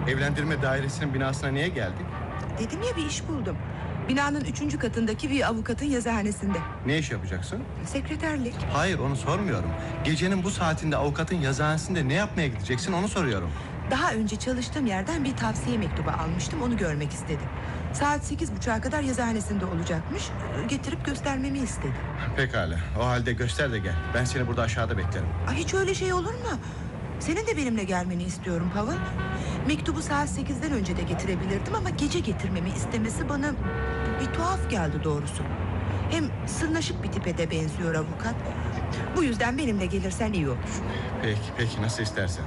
Evlendirme dairesinin binasına niye geldik? Dedim ya, bir iş buldum. Binanın 3. katındaki bir avukatın yazıhanesinde. Ne iş yapacaksın? Sekreterlik. Hayır, onu sormuyorum. Gecenin bu saatinde avukatın yazıhanesinde ne yapmaya gideceksin, onu soruyorum. Daha önce çalıştığım yerden bir tavsiye mektubu almıştım, onu görmek istedim. Saat 8.30'a kadar yazıhanesinde olacakmış. Getirip göstermemi istedi. Pekala, o halde göster de gel. Ben seni burada aşağıda beklerim. Hiç öyle şey olur mu? Senin de benimle gelmeni istiyorum Pavel. Mektubu saat 8'den önce de getirebilirdim ama gece getirmemi istemesi bana bir tuhaf geldi doğrusu. Hem sırnaşık bir tipe de benziyor avukat. Bu yüzden benimle gelirsen iyi olur. Peki, nasıl istersen.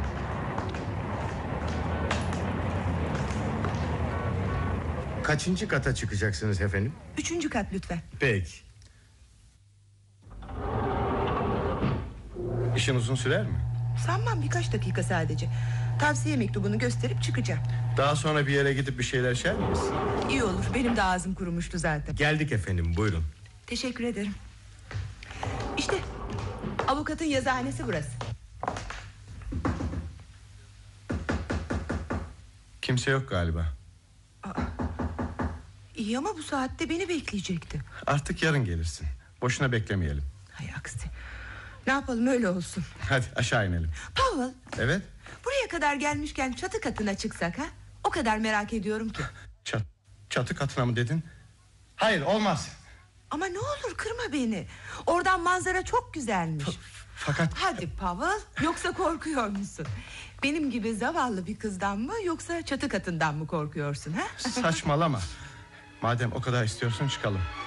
Kaçıncı kata çıkacaksınız efendim? 3. kat lütfen. Peki. İşin uzun sürer mi? Sanmam, birkaç dakika sadece. Tavsiye mektubunu gösterip çıkacağım. Daha sonra bir yere gidip bir şeyler içer miyiz? İyi olur, benim de ağzım kurumuştu zaten. Geldik efendim, buyurun. Teşekkür ederim. İşte avukatın yazıhanesi burası. Kimse yok galiba. İyi ama bu saatte beni bekleyecekti. Artık yarın gelirsin. Boşuna beklemeyelim. Hay aksi. Ne yapalım, öyle olsun. Hadi aşağı inelim. Pavel. Evet. Buraya kadar gelmişken çatı katına çıksak ha? O kadar merak ediyorum ki. Çatı katına mı dedin? Hayır, olmaz. Ama ne olur kırma beni. Oradan manzara çok güzelmiş. Fakat... Hadi Pavel, yoksa korkuyor musun? Benim gibi zavallı bir kızdan mı, yoksa çatı katından mı korkuyorsun ha? Saçmalama. Madem o kadar istiyorsun, çıkalım.